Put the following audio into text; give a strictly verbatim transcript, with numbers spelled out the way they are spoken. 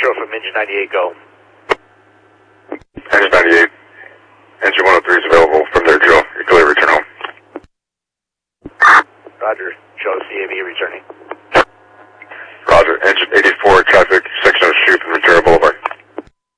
zero from engine ninety-eight, go. Engine ninety-eight, engine one oh three is available from there, Joe. You're clear, return home. Roger, Joe, C A V returning.